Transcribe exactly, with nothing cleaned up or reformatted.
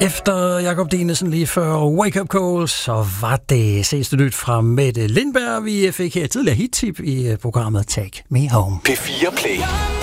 Efter Jakob Dinesen lige før Wake Up Call, så var det seneste nyt fra Mette Lindberg. Vi fik her tidligere hit-tip i programmet Take Me Home. P fire Play.